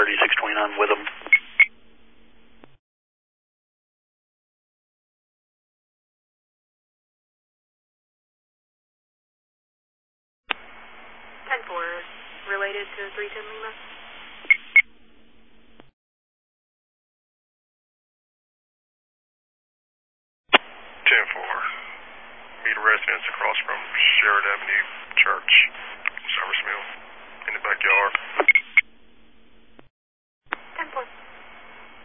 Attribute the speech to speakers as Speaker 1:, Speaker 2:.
Speaker 1: 3629 with them.
Speaker 2: Related to 310 Lima.
Speaker 3: 10-4. Meet a residence across from Sherrod Avenue Church, Service Mill, in the backyard.